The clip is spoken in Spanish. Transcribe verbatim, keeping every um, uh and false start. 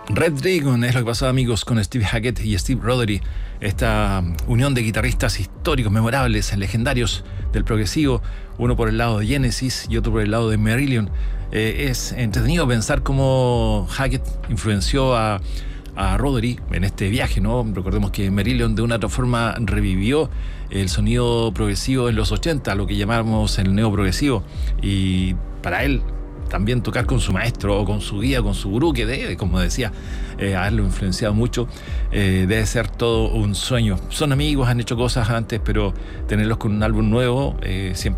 Red Dragon es lo que pasó, amigos, con Steve Hackett y Steve Rothery. Esta unión de guitarristas históricos, memorables, legendarios del progresivo, uno por el lado de Genesis y otro por el lado de Marillion. Eh, es entretenido pensar cómo Hackett influenció a, a Rothery en este viaje, ¿no? Recordemos que Marillion de una u otra forma revivió el sonido progresivo en los ochenta, lo que llamamos el neoprogresivo, y para él también tocar con su maestro o con su guía, con su gurú, que debe, como decía, eh, haberlo influenciado mucho, eh, debe ser todo un sueño. Son amigos, han hecho cosas antes, pero tenerlos con un álbum nuevo eh, siempre